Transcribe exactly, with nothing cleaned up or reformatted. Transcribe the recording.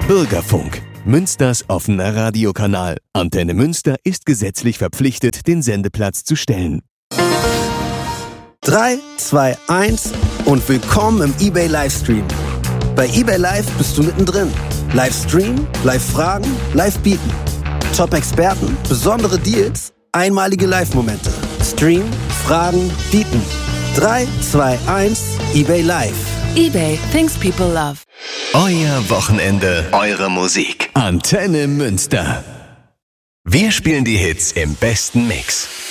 Bürgerfunk, Münsters offener Radiokanal. Antenne Münster ist gesetzlich verpflichtet, den Sendeplatz zu stellen. drei, zwei, eins und willkommen im eBay Livestream. Bei eBay Live bist du mittendrin. Livestream, Live-Fragen, Live-Bieten. Top-Experten, besondere Deals, einmalige Live-Momente. Stream, Fragen, Bieten. drei, zwei, eins, eBay Live. eBay, things people love. Euer Wochenende, eure Musik. Antenne Münster. Wir spielen die Hits im besten Mix.